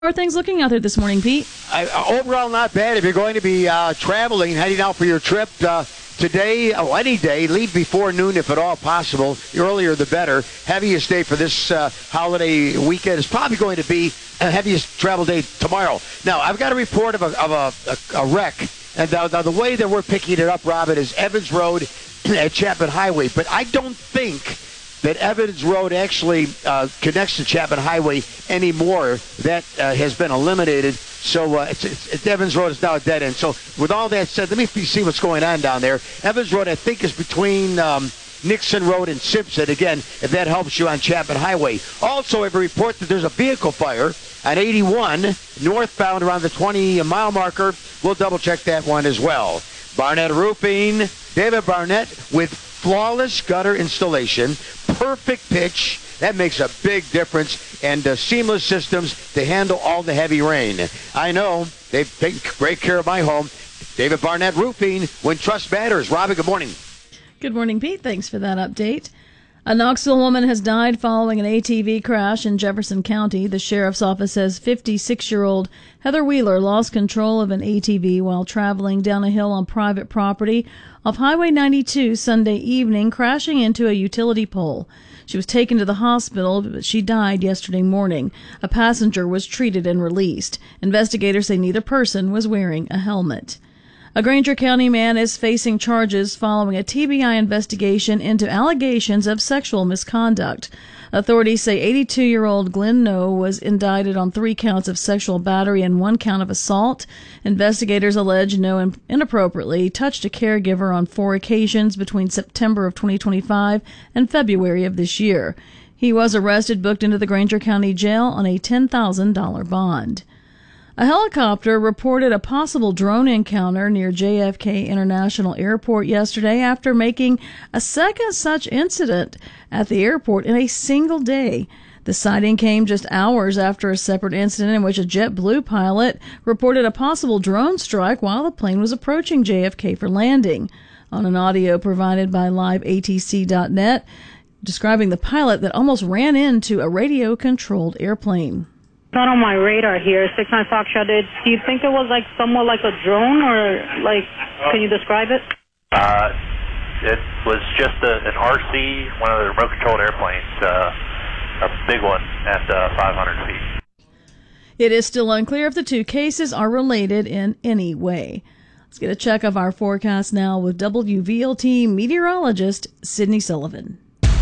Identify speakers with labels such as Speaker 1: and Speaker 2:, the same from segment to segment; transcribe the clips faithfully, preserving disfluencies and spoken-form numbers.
Speaker 1: How are things looking out there this morning, Pete?
Speaker 2: I, overall, not bad. If you're going to be uh, traveling, heading out for your trip uh, today, oh, any day, leave before noon if at all possible. The earlier, the better. Heaviest day for this uh, holiday weekend is probably going to be the heaviest travel day tomorrow. Now, I've got a report of a, of a, a, a wreck, and the, the, the way that we're picking it up, Robin, is Evans Road at Chapman Highway. But I don't think that Evans Road actually uh, connects to Chapman Highway anymore. That uh, has been eliminated. So uh, it's, it's, it's Evans Road is now a dead end. So with all that said, let me see what's going on down there. Evans Road, I think, is between um, Nixon Road and Simpson. Again, if that helps you on Chapman Highway. Also, I have a report that there's a vehicle fire on eighty-one northbound around the twenty mile marker. We'll double check that one as well. Barnett Roofing, David Barnett with flawless gutter installation, perfect pitch. That makes a big difference, and uh, seamless systems to handle all the heavy rain. I know they've taken great care of my home. David Barnett Roofing, when trust matters. Robin, good morning.
Speaker 1: Good morning, Pete. Thanks for that update. A Knoxville woman has died following an A T V crash in Jefferson County. The sheriff's office says fifty-six-year-old Heather Wheeler lost control of an A T V while traveling down a hill on private property off Highway ninety-two Sunday evening, crashing into a utility pole. She was taken to the hospital, but she died yesterday morning. A passenger was treated and released. Investigators say neither person was wearing a helmet. A Granger County man is facing charges following a T B I investigation into allegations of sexual misconduct. Authorities say eighty-two-year-old Glenn Noe was indicted on three counts of sexual battery and one count of assault. Investigators allege Noe inappropriately touched a caregiver on four occasions between September of twenty twenty-five and February of this year. He was arrested, booked into the Granger County Jail on a ten thousand dollars bond. A helicopter reported a possible drone encounter near J F K International Airport yesterday after making a second such incident at the airport in a single day. The sighting came just hours after a separate incident in which a JetBlue pilot reported a possible drone strike while the plane was approaching J F K for landing. On an audio provided by live A T C dot net, describing the pilot that almost ran into a radio-controlled airplane.
Speaker 3: Not on my radar here. six nine Foxtrot. Did do you think it was like somewhat like a drone, or like, can you describe it?
Speaker 4: Uh, it was just a, an R C, one of the remote-controlled airplanes, uh, a big one at uh, five hundred feet.
Speaker 1: It is still unclear if the two cases are related in any way. Let's get a check of our forecast now with W V L T meteorologist Sydney Sullivan.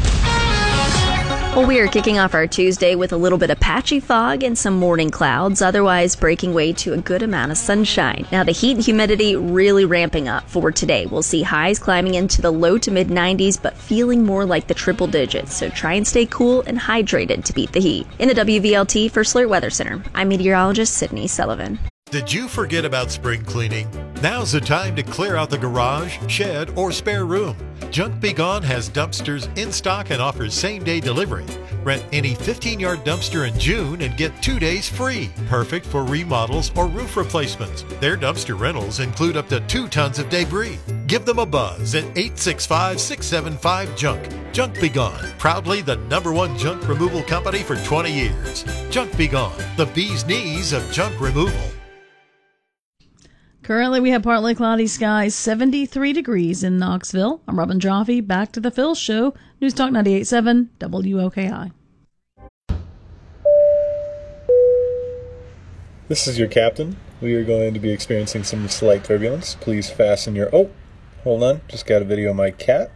Speaker 5: Well, we are kicking off our Tuesday with a little bit of patchy fog and some morning clouds, otherwise breaking way to a good amount of sunshine. Now, the heat and humidity really ramping up for today. We'll see highs climbing into the low to mid nineties, but feeling more like the triple digits. So try and stay cool and hydrated to beat the heat. In the W V L T First Alert Weather Center, I'm meteorologist Sydney Sullivan.
Speaker 6: Did you forget about spring cleaning? Now's the time to clear out the garage, shed, or spare room. Junk Be Gone has dumpsters in stock and offers same-day delivery. Rent any fifteen-yard dumpster in June and get two days free. Perfect for remodels or roof replacements. Their dumpster rentals include up to two tons of debris. Give them a buzz at eight six five, six seven five, JUNK. Junk Be Gone, proudly the number one junk removal company for twenty years. Junk Be Gone, the bee's knees of junk removal.
Speaker 1: Currently, we have partly cloudy skies, seventy-three degrees in Knoxville. I'm Robin Joffe. Back to the Phil Show. News Talk ninety-eight point seven W O K I.
Speaker 7: This is your captain. We are going to be experiencing some slight turbulence. Please fasten your... Oh, hold on. Just got a video of my cat.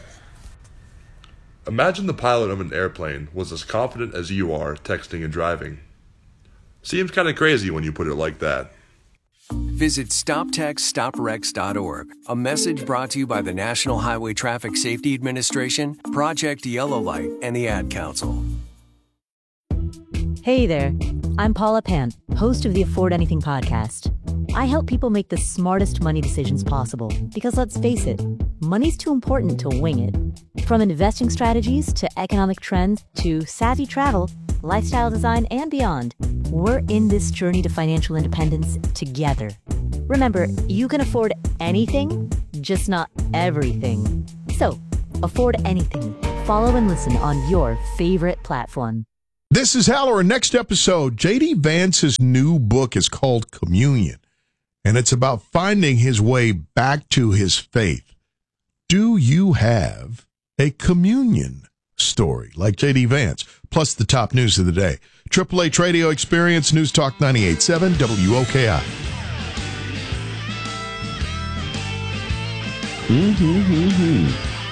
Speaker 8: Imagine the pilot of an airplane was as confident as you are texting and driving. Seems kind of crazy when you put it like that.
Speaker 9: Visit stop text stop wrecks dot org. A message brought to you by the National Highway Traffic Safety Administration, Project Yellow Light, and the Ad Council.
Speaker 10: Hey there, I'm Paula Pant, host of the Afford Anything podcast. I help people make the smartest money decisions possible because, let's face it, money's too important to wing it. From investing strategies to economic trends to savvy travel, lifestyle design, and beyond, we're in this journey to financial independence together. Remember, you can afford anything, just not everything. So, afford anything. Follow and listen on your favorite platform.
Speaker 11: This is Hal. Our next episode, J D. Vance's new book is called Communion, and it's about finding his way back to his faith. Do you have a communion story like J D. Vance? Plus the top news of the day. Triple H Radio Experience, News Talk ninety-eight point seven W O K I.
Speaker 12: Mm-hmm, mm-hmm.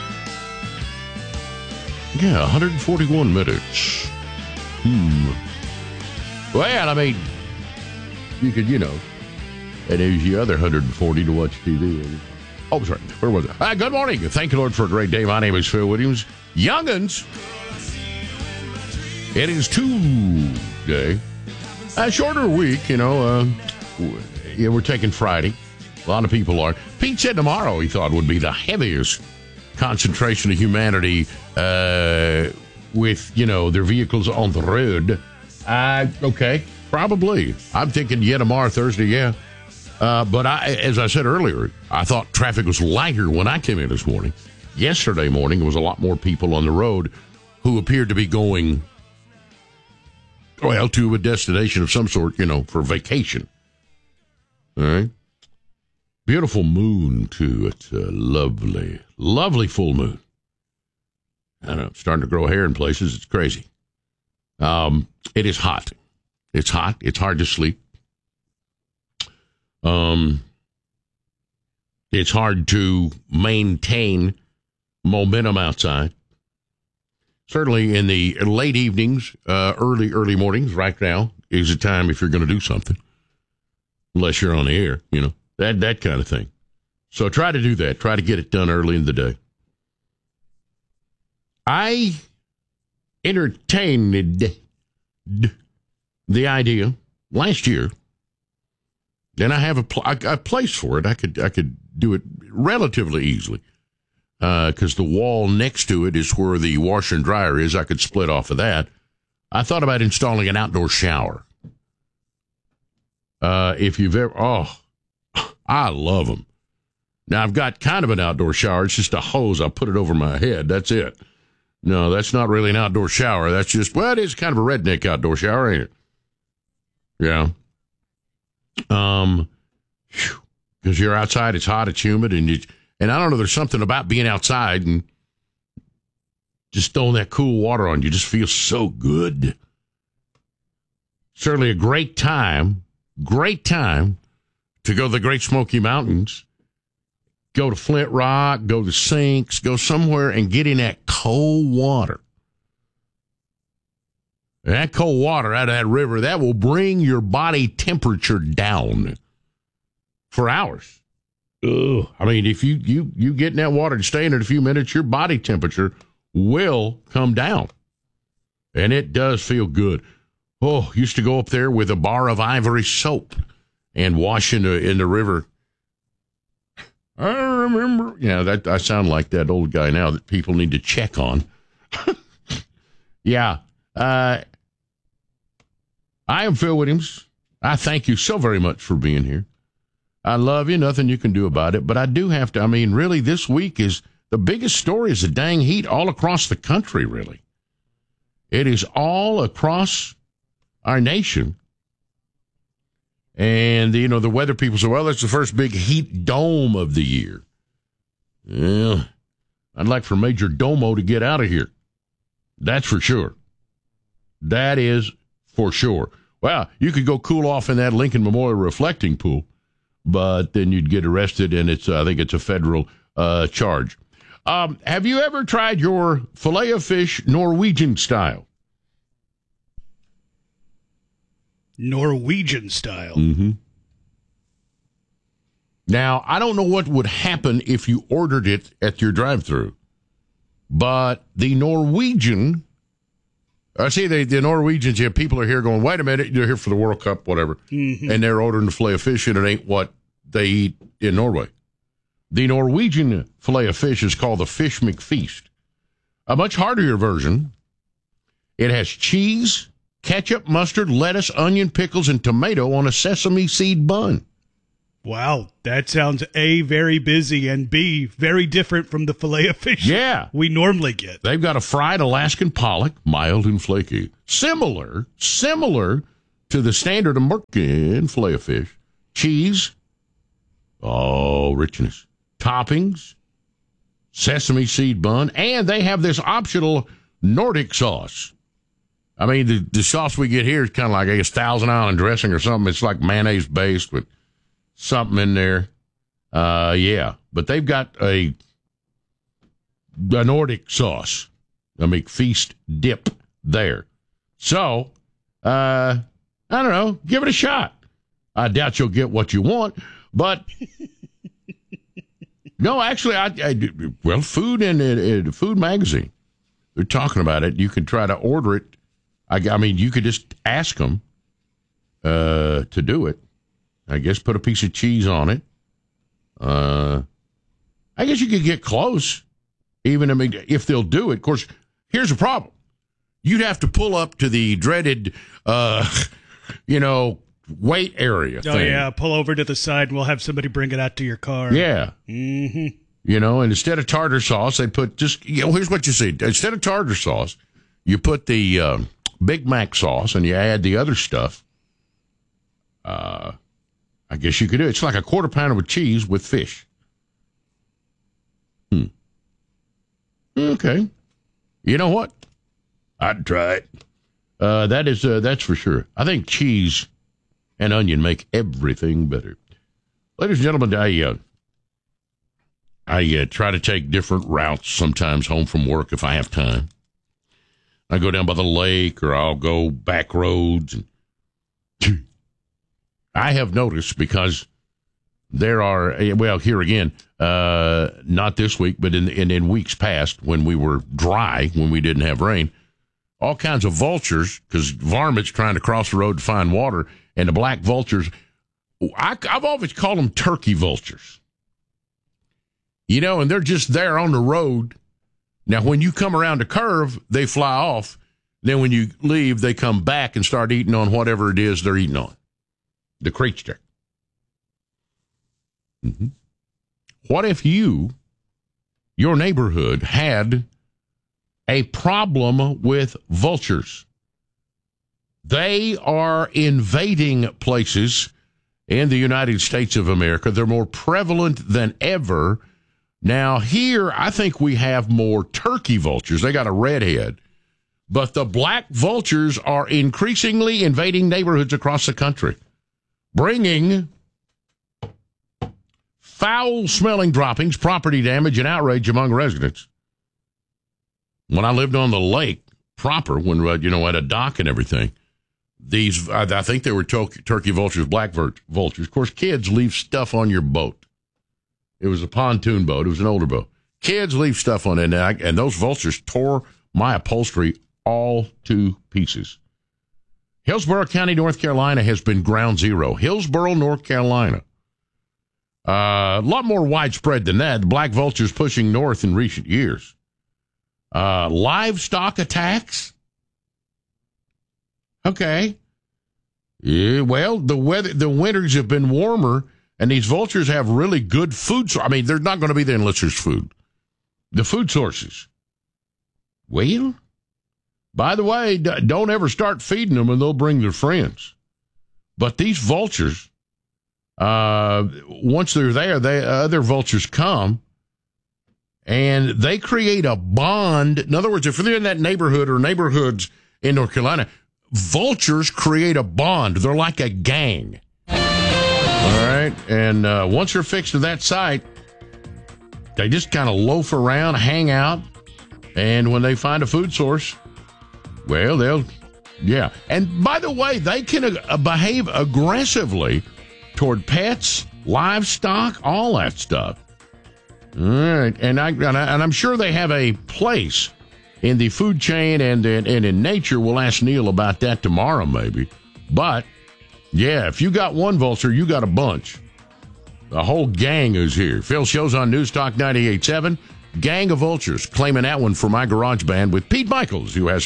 Speaker 12: Yeah, one hundred forty-one minutes. Hmm. Well, I mean, you could, you know, and there's the other one hundred forty to watch T V. Oh, sorry. Where was it? Ah, good morning. Thank you, Lord, for a great day. My name is Phil Williams. Young'uns. It is Tuesday. A shorter week, you know. Uh, yeah, we're taking Friday. A lot of people are. Pete said tomorrow he thought would be the heaviest concentration of humanity uh, with, you know, their vehicles on the road. Uh, okay, probably. I'm thinking, yeah, tomorrow, Thursday, yeah. Uh, but I, as I said earlier, I thought traffic was lighter when I came in this morning. Yesterday morning, there was a lot more people on the road who appeared to be going, well, to a destination of some sort, you know, for vacation. All right. Beautiful moon, too. It's a lovely, lovely full moon. I don't know, it's starting to grow hair in places. It's crazy. Um, it is hot. It's hot. It's hard to sleep. Um, it's hard to maintain momentum outside. Certainly in the late evenings, uh, early, early mornings, right now is the time if you're going to do something. Unless you're on the air, you know. That that kind of thing. So try to do that. Try to get it done early in the day. I entertained the idea last year, and I have a, pl- a place for it. I could I could do it relatively easily because uh, the wall next to it is where the washer and dryer is. I could split off of that. I thought about installing an outdoor shower. Uh, if you've ever, oh. I love them. Now, I've got kind of an outdoor shower. It's just a hose. I put it over my head. That's it. No, that's not really an outdoor shower. That's just, well, it is kind of a redneck outdoor shower, ain't it? Yeah. Um, because you're outside, it's hot, it's humid, and you, and I don't know, there's something about being outside and just throwing that cool water on you. Just feels so good. Certainly a great time, great time to go to the Great Smoky Mountains, go to Flint Rock, go to Sinks, go somewhere and get in that cold water. And that cold water out of that river, that will bring your body temperature down for hours. Ugh. I mean, if you, you, you get in that water and stay in it a few minutes, your body temperature will come down. And it does feel good. Oh, used to go up there with a bar of Ivory soap and wash in the, in the river. I remember. Yeah, that I sound like that old guy now that people need to check on. yeah. Uh, I am Phil Williams. I thank you so very much for being here. I love you. Nothing you can do about it. But I do have to, I mean, really, this week is the biggest story is the dang heat all across the country, really. It is all across our nation. And, you know, the weather people say, well, that's the first big heat dome of the year. Well, I'd like for Major Domo to get out of here. That's for sure. That is for sure. Well, you could go cool off in that Lincoln Memorial reflecting pool, but then you'd get arrested, and it's uh, I think it's a federal uh, charge. Um, have you ever tried your filet of fish Norwegian style?
Speaker 13: Norwegian style.
Speaker 12: Mm-hmm. Now, I don't know what would happen if you ordered it at your drive-thru, but the Norwegian, I see the, the Norwegians, yeah, people are here going, wait a minute, you're here for the World Cup, whatever, mm-hmm. and they're ordering the filet of fish, and it ain't what they eat in Norway. The Norwegian filet of fish is called the Fish McFeast. A much hardier version. It has cheese, ketchup, mustard, lettuce, onion, pickles, and tomato on a sesame seed bun.
Speaker 13: Wow, that sounds A, very busy, and B, very different from the fillet of fish
Speaker 12: yeah.
Speaker 13: we normally get.
Speaker 12: They've got a fried Alaskan pollock, mild and flaky. Similar, similar to the standard American fillet of fish. Cheese, oh, richness. Toppings, sesame seed bun, and they have this optional Nordic sauce. I mean, the, the sauce we get here is kind of like a Thousand Island dressing or something. It's like mayonnaise-based with something in there. Uh, yeah, but they've got a, a Nordic sauce, a McFeast dip there. So, uh, I don't know, give it a shot. I doubt you'll get what you want, but no, actually, I, I well, Food and uh, Food Magazine, they're talking about it. You can try to order it. I, I mean, you could just ask them uh, to do it. I guess put a piece of cheese on it. Uh, I guess you could get close. Even, I mean, if they'll do it. Of course, here's the problem. You'd have to pull up to the dreaded, uh, you know, wait area
Speaker 13: Oh,
Speaker 12: thing.
Speaker 13: yeah, pull over to the side and we'll have somebody bring it out to your car.
Speaker 12: Yeah.
Speaker 13: Mm-hmm.
Speaker 12: You know, and instead of tartar sauce, they put just, you know, here's what you see. Instead of tartar sauce, you put the uh, Big Mac sauce and you add the other stuff. Uh, I guess you could do it. It's like a quarter pounder with cheese with fish. Hmm. Okay. You know what? I'd try it. Uh, that is, uh, that's for sure. I think cheese and onion make everything better. Ladies and gentlemen, I, uh, I uh, try to take different routes sometimes home from work if I have time. I go down by the lake or I'll go back roads. And I have noticed because there are, well, here again, uh, not this week, but in, in, in weeks past when we were dry, when we didn't have rain, all kinds of vultures, because varmints trying to cross the road to find water, and the black vultures, I, I've always called them turkey vultures. You know, and they're just there on the road. Now, when you come around the curve, they fly off. Then when you leave, they come back and start eating on whatever it is they're eating on. The creature. Mm-hmm. What if you, your neighborhood, had a problem with vultures? They are invading places in the United States of America. They're more prevalent than ever. Now, here, I think we have more turkey vultures. They got a red head. But the black vultures are increasingly invading neighborhoods across the country, bringing foul-smelling droppings, property damage, and outrage among residents. When I lived on the lake proper, when, you know, at a dock and everything, these, I, I think they were to- turkey vultures, black vultures. Of course, kids leave stuff on your boat. It was a pontoon boat. It was an older boat. Kids leave stuff on it, and, I, and those vultures tore my upholstery all to pieces. Hillsborough County, North Carolina has been ground zero. Hillsborough, North Carolina. Uh, a lot more widespread than that. The black vultures pushing north in recent years. Uh, livestock attacks? Okay. Yeah, well, the weather, the winters have been warmer, and these vultures have really good food. So- I mean, they're not going to be there unless there's food. The food sources. Well, by the way, d- don't ever start feeding them, and they'll bring their friends. But these vultures, uh, once they're there, they, uh, other vultures come, and they create a bond. In other words, if they're in that neighborhood or neighborhoods in North Carolina, vultures create a bond. They're like a gang. All right? And uh, once they're fixed to that site, they just kind of loaf around, hang out, and when they find a food source, well, they'll, yeah. And by the way, they can uh, behave aggressively toward pets, livestock, all that stuff. All right, and, I, and, I, and I'm sure they have a place in the food chain and, and, and in nature. We'll ask Neil about that tomorrow, maybe. But, yeah, if you got one vulture, you got a bunch. The whole gang is here. Phil Shows on News Talk ninety-eight point seven. Gang of Vultures, claiming that one for my garage band with Pete Michaels, who has traffic.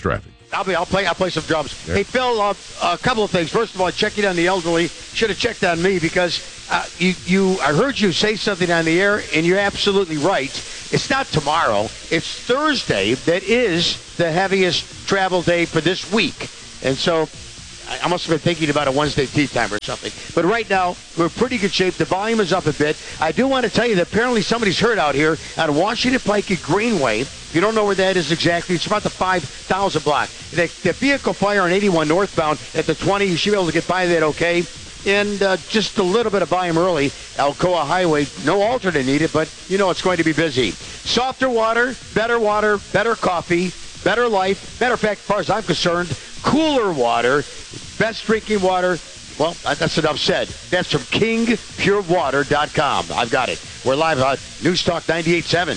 Speaker 2: I'll be. I'll play. I'll play some drums. Sure. Hey, Phil. Uh, a couple of things. First of all, checking on the elderly. Should have checked on me because uh, you. You. I heard you say something on the air, and you're absolutely right. It's not tomorrow. It's Thursday. That is the heaviest travel day for this week, and so I must have been thinking about a Wednesday tea time or something. But right now, we're in pretty good shape. The volume is up a bit. I do want to tell you that apparently somebody's hurt out here on Washington Pike at Greenway. If you don't know where that is exactly, it's about the five thousand block. The, the vehicle fire on eighty-one northbound at the twenty, you should be able to get by that okay. And uh, just a little bit of volume early. Alcoa Highway, no alternate needed, but you know it's going to be busy. Softer water, better water, better coffee, better life. Matter of fact, as far as I'm concerned, cooler water, best drinking water. Well, that's enough said. That's from king pure water dot com. I've got it. We're live on News Talk ninety-eight point seven.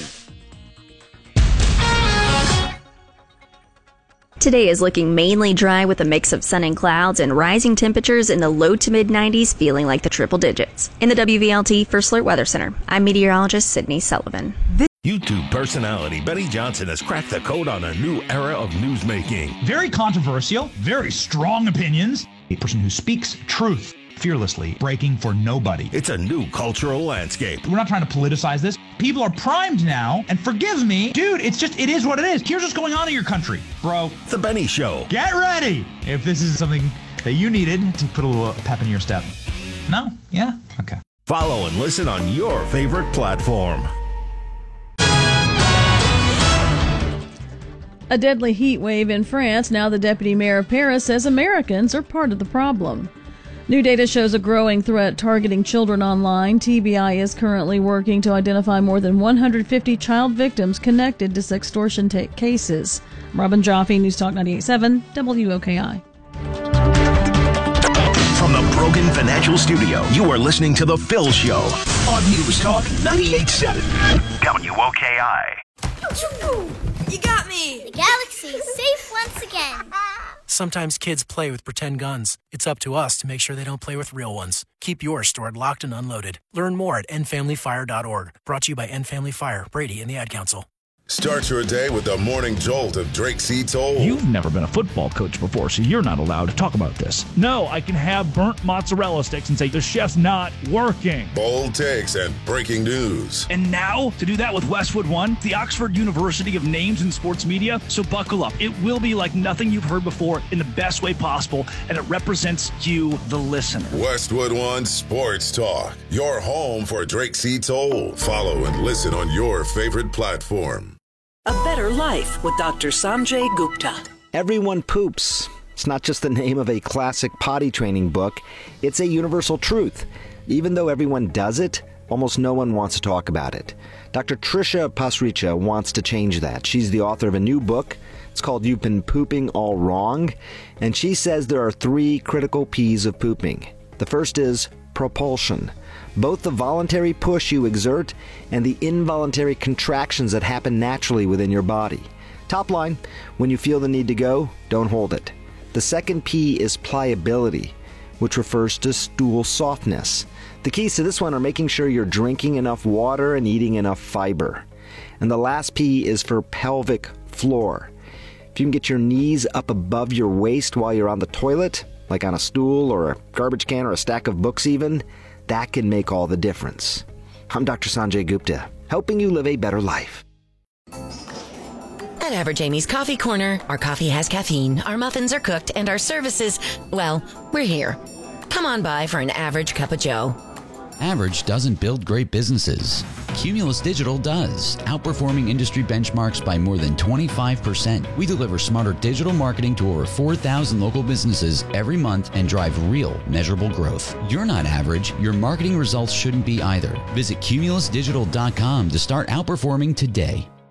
Speaker 5: Today is looking mainly dry with a mix of sun and clouds and rising temperatures in the low to mid nineties, feeling like the triple digits. In the W V L T First Alert Weather Center, I'm meteorologist Sydney Sullivan.
Speaker 14: YouTube personality Benny Johnson has cracked the code on a new era of newsmaking.
Speaker 15: Very controversial, very strong opinions. A person who speaks truth fearlessly, breaking for nobody.
Speaker 14: It's a new cultural landscape.
Speaker 15: We're not trying to politicize this. People are primed now, and forgive me, dude, it's just, it is what it is. Here's what's going on in your country, bro.
Speaker 14: The Benny Show.
Speaker 15: Get ready if this is something that you needed to put a little pep in your step. No? Yeah? Okay.
Speaker 14: Follow and listen on your favorite platform.
Speaker 1: A deadly heat wave in France. Now the deputy mayor of Paris says Americans are part of the problem. New data shows a growing threat targeting children online. T B I is currently working to identify more than one hundred fifty child victims connected to sextortion t- cases. Robin Jaffe, News Talk ninety-eight point seven, W O K I.
Speaker 16: From the Brogan Financial Studio, you are listening to The Phil Show on News Talk ninety-eight point seven, W O K I.
Speaker 17: You got me!
Speaker 18: The galaxy is safe once again.
Speaker 19: Sometimes kids play with pretend guns. It's up to us to make sure they don't play with real ones. Keep yours stored locked and unloaded. Learn more at end family fire dot org. Brought to you by End Family Fire, Brady, and the Ad Council.
Speaker 20: Start your day with the morning jolt of Drake C. Toll.
Speaker 21: You've never been a football coach before, so you're not allowed to talk about this. No, I can have burnt mozzarella sticks and say the chef's not working.
Speaker 20: Bold takes and breaking news.
Speaker 21: And now, to do that with Westwood One, the Oxford University of Names in Sports Media. So buckle up. It will be like nothing you've heard before in the best way possible, and it represents you, the listener.
Speaker 20: Westwood One Sports Talk, your home for Drake C. Toll. Follow and listen on your favorite platform.
Speaker 22: A Better Life with Doctor Sanjay Gupta.
Speaker 23: Everyone poops. It's not just the name of a classic potty training book. It's a universal truth. Even though everyone does it, almost no one wants to talk about it. Doctor Trisha Pasricha wants to change that. She's the author of a new book. It's called You've Been Pooping All Wrong. And she says there are three critical P's of pooping. The first is propulsion. Both the voluntary push you exert and the involuntary contractions that happen naturally within your body. Top line, when you feel the need to go, don't hold it. The second P is pliability, which refers to stool softness. The keys to this one are making sure you're drinking enough water and eating enough fiber. And the last P is for pelvic floor. If you can get your knees up above your waist while you're on the toilet, like on a stool or a garbage can or a stack of books even, that can make all the difference. I'm Doctor Sanjay Gupta, helping you live a better life.
Speaker 24: At Average Amy's Coffee Corner, our coffee has caffeine, our muffins are cooked, and our services, well, we're here. Come on by for an average cup of joe.
Speaker 25: Average doesn't build great businesses. Cumulus Digital does, outperforming industry benchmarks by more than twenty-five percent. We deliver smarter digital marketing to over four thousand local businesses every month and drive real, measurable growth. You're not average. Your marketing results shouldn't be either. Visit cumulus digital dot com to start outperforming today.